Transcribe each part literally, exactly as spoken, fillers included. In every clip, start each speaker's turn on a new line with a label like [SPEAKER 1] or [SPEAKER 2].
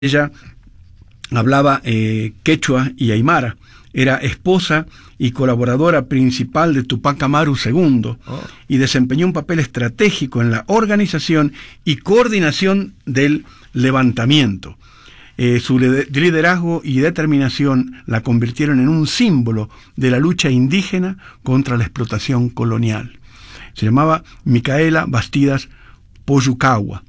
[SPEAKER 1] Ella hablaba eh, quechua y aymara, era esposa y colaboradora principal de Tupac Amaru segundo, oh. y desempeñó un papel estratégico en la organización y coordinación del levantamiento. Eh, su liderazgo y determinación la convirtieron en un símbolo de la lucha indígena contra la explotación colonial. Se llamaba Micaela Bastidas Poyucagua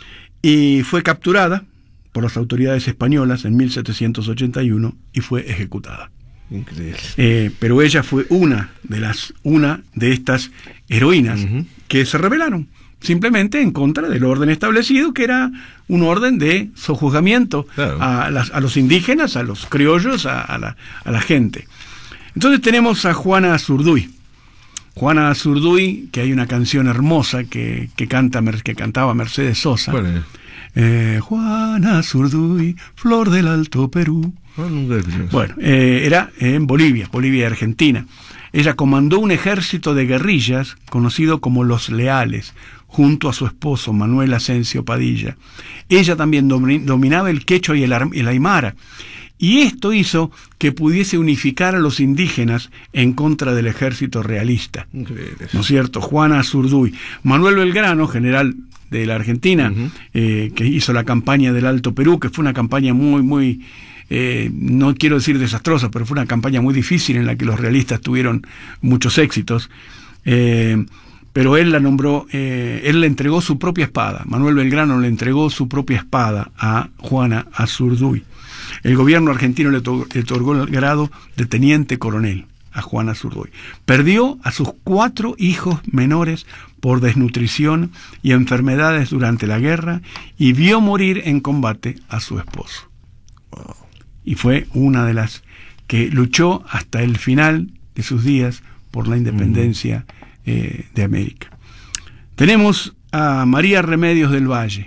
[SPEAKER 1] y fue capturada por las autoridades españolas en mil setecientos ochenta y uno y fue ejecutada.
[SPEAKER 2] Increíble.
[SPEAKER 1] Eh, pero ella fue una de las una de estas heroínas uh-huh. que se rebelaron simplemente en contra del orden establecido, que era un orden de sojuzgamiento claro. a, las, a los indígenas, a los criollos, a, a, la, a la gente. Entonces tenemos a Juana Azurduy. Juana Azurduy, que hay una canción hermosa que, que, canta, que cantaba Mercedes Sosa.
[SPEAKER 2] Bueno.
[SPEAKER 1] Eh, Juana Azurduy, flor del Alto Perú.
[SPEAKER 2] Oh, nunca
[SPEAKER 1] bueno, eh, era en Bolivia, Bolivia y Argentina. Ella comandó un ejército de guerrillas conocido como Los Leales, junto a su esposo Manuel Asensio Padilla. Ella también dominaba el quechua y el, el aymara, y esto hizo que pudiese unificar a los indígenas en contra del ejército realista.
[SPEAKER 2] Increíble.
[SPEAKER 1] ¿No es cierto? Juana Azurduy. Manuel Belgrano, general de la Argentina, uh-huh. eh, que hizo la campaña del Alto Perú, que fue una campaña muy, muy, eh, no quiero decir desastrosa, pero fue una campaña muy difícil en la que los realistas tuvieron muchos éxitos. Eh, pero él la nombró, eh, él le entregó su propia espada. Manuel Belgrano le entregó su propia espada a Juana Azurduy. El gobierno argentino le otorgó el grado de teniente coronel a Juana Azurduy. Perdió a sus cuatro hijos menores por desnutrición y enfermedades durante la guerra y vio morir en combate a su esposo. Wow. Y fue una de las que luchó hasta el final de sus días por la independencia mm. eh, de América. Tenemos a María Remedios del Valle,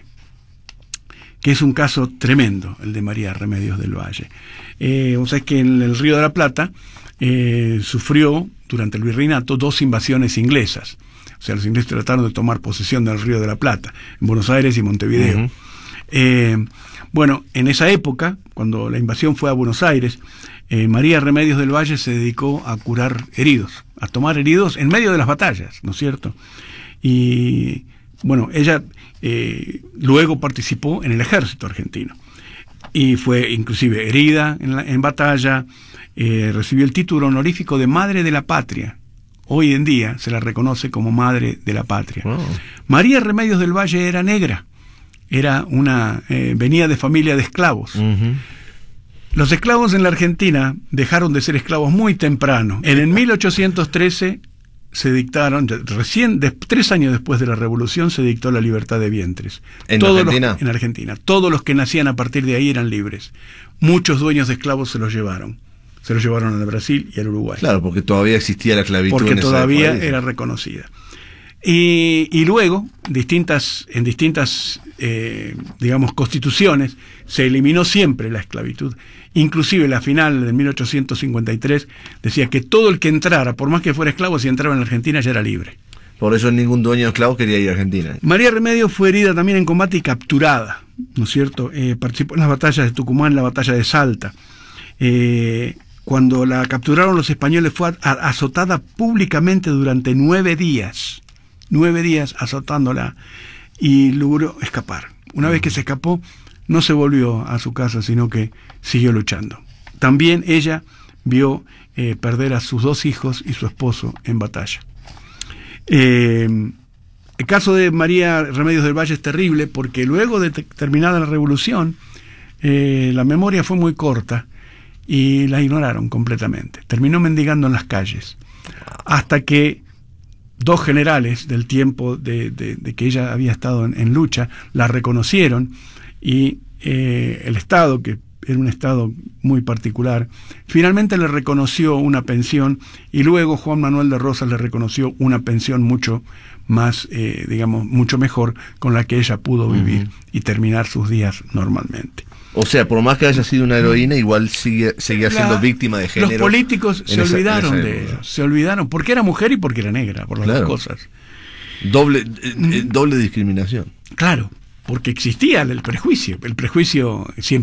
[SPEAKER 1] que es un caso tremendo, el de María Remedios del Valle. Eh, o sea, es que en el Río de la Plata eh, sufrió durante el virreinato dos invasiones inglesas. O sea, los ingleses trataron de tomar posesión del Río de la Plata, en Buenos Aires y Montevideo. Uh-huh. Eh, bueno, en esa época, cuando la invasión fue a Buenos Aires, eh, María Remedios del Valle se dedicó a curar heridos, a tomar heridos en medio de las batallas, ¿no es cierto? Y bueno, ella eh, luego participó en el ejército argentino y fue inclusive herida en, la, en batalla, eh, recibió el título honorífico de Madre de la Patria. Hoy en día se la reconoce como Madre de la Patria. Wow. María Remedios del Valle era negra, era una eh, venía de familia de esclavos. Uh-huh. Los esclavos en la Argentina dejaron de ser esclavos muy temprano. En el mil ochocientos trece se dictaron, recién, de, tres años después de la Revolución, se dictó la libertad de vientres.
[SPEAKER 2] ¿En
[SPEAKER 1] Todos
[SPEAKER 2] Argentina?
[SPEAKER 1] Los, en Argentina. Todos los que nacían a partir de ahí eran libres. Muchos dueños de esclavos se los llevaron. Se los llevaron al Brasil y al Uruguay.
[SPEAKER 2] Claro, porque todavía existía la esclavitud.
[SPEAKER 1] Porque
[SPEAKER 2] en
[SPEAKER 1] todavía
[SPEAKER 2] esa
[SPEAKER 1] era reconocida. Y, y luego, distintas, en distintas, eh, digamos, constituciones, se eliminó siempre la esclavitud. Inclusive la final de mil ochocientos cincuenta y tres decía que todo el que entrara, por más que fuera esclavo, si entraba en la Argentina ya era libre.
[SPEAKER 2] Por eso ningún dueño de esclavos quería ir a Argentina.
[SPEAKER 1] María Remedios fue herida también en combate y capturada, ¿no es cierto? Eh, participó en las batallas de Tucumán, en la batalla de Salta. Eh, cuando la capturaron los españoles fue a, a, azotada públicamente durante nueve días. Nueve días azotándola y logró escapar. Una uh-huh. vez que se escapó, no se volvió a su casa, sino que siguió luchando. También ella vio eh, perder a sus dos hijos y su esposo en batalla. Eh, el caso de María Remedios del Valle es terrible porque luego de te- terminada la revolución, eh, la memoria fue muy corta y la ignoraron completamente. Terminó mendigando en las calles, hasta que dos generales del tiempo de, de, de que ella había estado en, en lucha la reconocieron y eh, el Estado, que era un Estado muy particular, finalmente le reconoció una pensión y luego Juan Manuel de Rosas le reconoció una pensión mucho más, eh, digamos, mucho mejor, con la que ella pudo vivir uh-huh. y terminar sus días normalmente.
[SPEAKER 2] O sea, por más que haya sido una heroína, igual sigue, seguía la, siendo víctima de género.
[SPEAKER 1] Los políticos se esa, olvidaron de ella, se olvidaron, porque era mujer y porque era negra, por las
[SPEAKER 2] claro.
[SPEAKER 1] dos cosas.
[SPEAKER 2] Doble, eh, doble discriminación.
[SPEAKER 1] Claro, porque existía el prejuicio. El prejuicio